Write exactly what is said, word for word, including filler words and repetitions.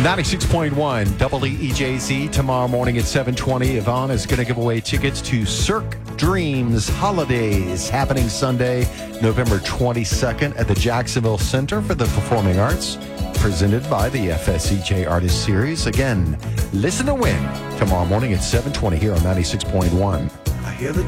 ninety-six point one W E J Z. Tomorrow morning at seven twenty, Yvonne is going to give away tickets to Cirque Dreams Holidays, happening Sunday, November twenty-second at the Jacksonville Center for the Performing Arts, presented by the F S C J Artist Series. Again, listen to win tomorrow morning at seven twenty here on ninety-six point one. I hear the